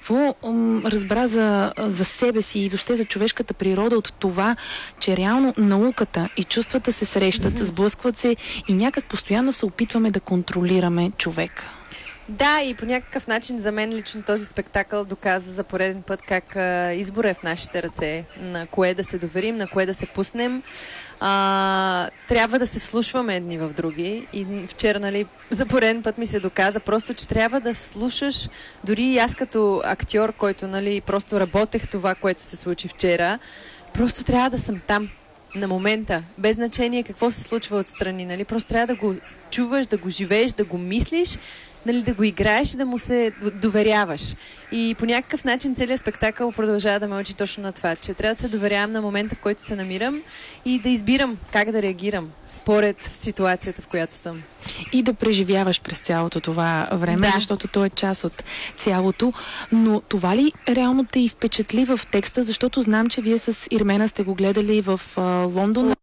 какво разбра за себе си и въобще за човешката природа от това, че реално науката и чувствата се срещат, сблъскват се и някак постоянно се опитваме да контролираме човека? Да, и по някакъв начин за мен лично този спектакъл доказа за пореден път как избор е в нашите ръце, на кое да се доверим, на кое да се пуснем. Трябва да се вслушваме едни в други и вчера, нали, за пореден път ми се доказа просто, че трябва да слушаш, дори и аз като актьор, който, нали, просто работех това, което се случи вчера, просто трябва да съм там на момента, без значение какво се случва отстрани, нали, просто трябва да го чуваш, да го живееш, да го мислиш, нали, да го играеш и да му се доверяваш. И по някакъв начин целият спектакъл продължава да ме учи точно на това, че трябва да се доверявам на момента, в който се намирам и да избирам как да реагирам според ситуацията, в която съм. И да преживяваш през цялото това време, защото то е част от цялото. Но това ли реално те и впечатли в текста, защото знам, че вие с Ирмена сте го гледали в Лондон.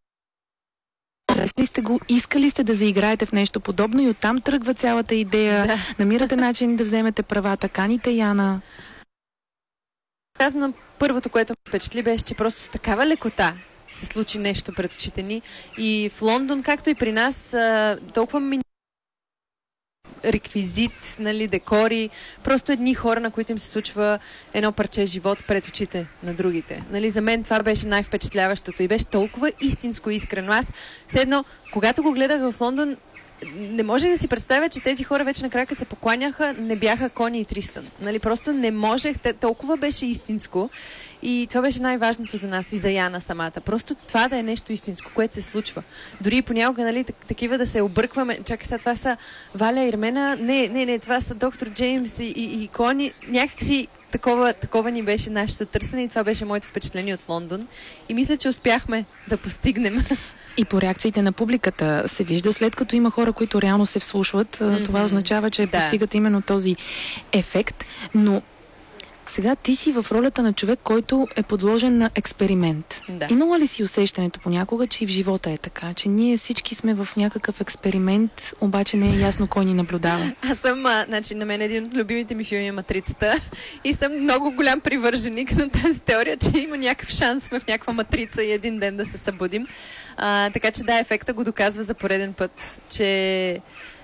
Искали сте да заиграете в нещо подобно и оттам тръгва цялата идея. Да. Намирате начин да вземете правата, каните Яна. Казано, първото, което ме впечатли, беше, че просто с такава лекота се случи нещо пред очите ни. И в Лондон, както и при нас, толкова реквизит, нали, декори, просто едни хора, на които им се случва едно парче живот пред очите на другите. Нали, за мен това беше най-впечатляващото и беше толкова истинско и искрено. Аз все едно, когато го гледах в Лондон, не може да си представя, че тези хора вече накрая, като се покланяха, не бяха Кони и Тристан. Нали, просто не можех, толкова беше истинско и това беше най-важното за нас и за Яна самата. Просто това да е нещо истинско, което се случва. Дори и понякога, нали, такива да се объркваме. Чакай сега, това са Валя и Ирмена. Не, това са доктор Джеймс и Кони. Някакси такова ни беше нашето търсене и това беше моето впечатление от Лондон. И мисля, че успяхме да постигнем. И по реакциите на публиката се вижда, след като има хора, които реално се вслушват, това означава, че постигат именно този ефект. Но сега ти си в ролята на човек, който е подложен на експеримент. Да. Имала ли си усещането понякога, че и в живота е така? Че ние всички сме в някакъв експеримент, обаче не е ясно кой ни наблюдава? Аз съм, на мен един от любимите ми филми е Матрицата и съм много голям привърженик на тази теория, че има някакъв шанс сме в някаква матрица и един ден да се събудим. Така че да, ефекта го доказва за пореден път, че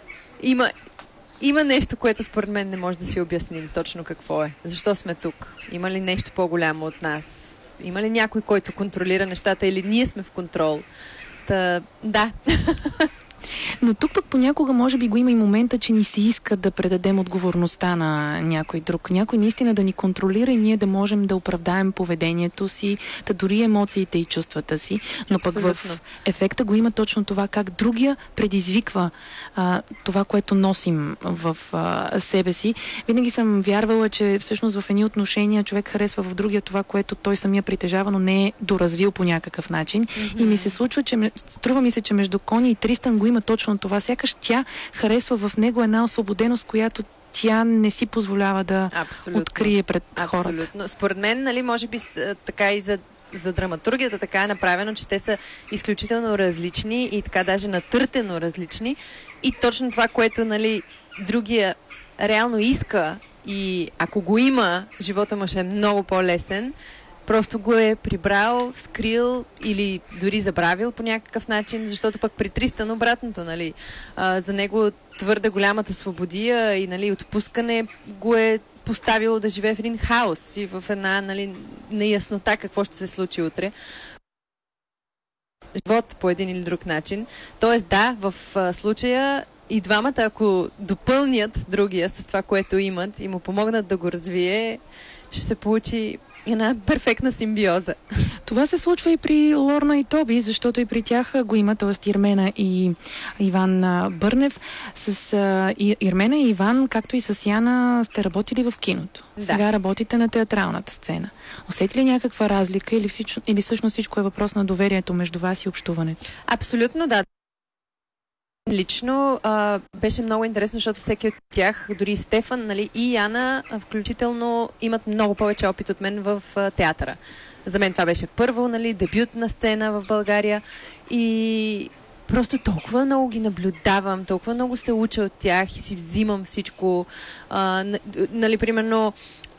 има нещо, което според мен не може да си обясним точно какво е. Защо сме тук? Има ли нещо по-голямо от нас? Има ли някой, който контролира нещата или ние сме в контрол? Да. Но тук пък понякога може би го има и момента, че ни се иска да предадем отговорността на някой друг. Някой наистина да ни контролира и ние да можем да оправдаем поведението си, да дори емоциите и чувствата си. Но пък в ефекта го има точно това, как другия предизвиква това, което носим в себе си. Винаги съм вярвала, че всъщност в едни отношения човек харесва в другия това, което той самия притежава, но не е доразвил по някакъв начин. И ми се случва, че струва ми се, че между Кони и Тристан го има точно това. Сякаш тя харесва в него една освободеност, която тя не си позволява да открие пред хората. Абсолютно. Според мен, нали, може би така и за драматургията така е направено, че те са изключително различни и така даже натъртено различни. И точно това, което, нали, другия реално иска и ако го има, живота му ще е много по-лесен. Просто го е прибрал, скрил или дори забравил по някакъв начин, защото пък при Тристан обратното, нали, за него твърде голямата свободия и, нали, отпускане го е поставило да живее в един хаос и в една, нали, неяснота какво ще се случи утре. Живот по един или друг начин. Тоест, да, в случая и двамата, ако допълнят другия с това, което имат и му помогнат да го развие, ще се получи една перфектна симбиоза. Това се случва и при Лорна и Тоби, защото и при тях го има, т.е. Ирмена и Иван Бърнев. С Ирмена и Иван, както и с Яна, сте работили в киното. Да. Сега работите на театралната сцена. Усети ли някаква разлика или всъщност всичко е въпрос на доверието между вас и общуването? Абсолютно да. Лично беше много интересно, защото всеки от тях, дори Стефан, нали, и Яна, включително имат много повече опит от мен в театъра. За мен това беше първо, нали, дебют на сцена в България и просто толкова много ги наблюдавам, толкова много се уча от тях и си взимам всичко. Нали, примерно,